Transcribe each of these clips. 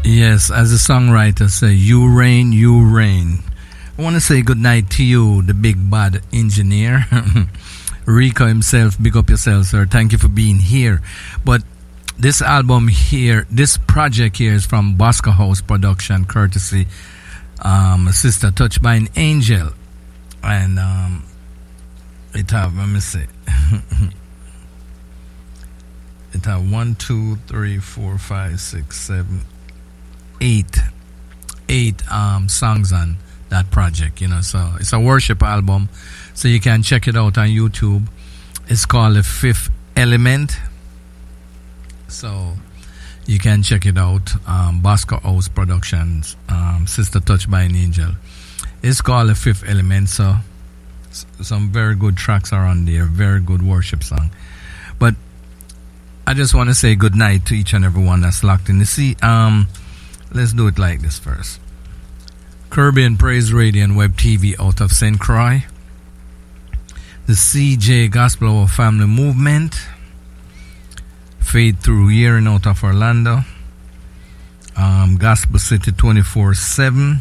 Yes, as the songwriter say, you reign, you reign. I want to say good night to you, the big bad engineer. Rico himself, big up yourself, sir. Thank you for being here. But this album here, this project here is from Bosco House Production, courtesy Sister Touched by an Angel. And it have, let me see. It have 1, 2, 3, 4, 5, 6, 7, 8 songs on that project, you know. So it's a worship album, so you can check it out on YouTube. It's called The Fifth Element, so you can check it out. Bosco House Productions, Sister Touched by an Angel. It's called The Fifth Element. So some very good tracks are on there, very good worship song. But I just want to say good night to each and every one that's locked in. You see, let's do it like this first. Caribbean Praise Radio and Web TV out of St. Croix. The CJ Gospel Hour Family Movement. Fade Through Hearing out of Orlando. Gospel City 24/7.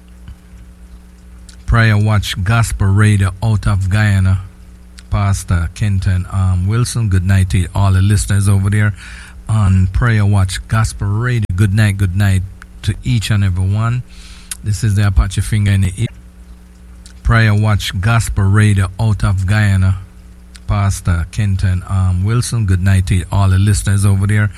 Prayer Watch Gospel Radio out of Guyana. Pastor Kenton Wilson. Good night to all the listeners over there on Prayer Watch Gospel Radio. Good night to each and every one. This is the Apache Finger in the ear. Prayer Watch Gospel Radio out of Guyana. Pastor Kenton Wilson. Good night to all the listeners over there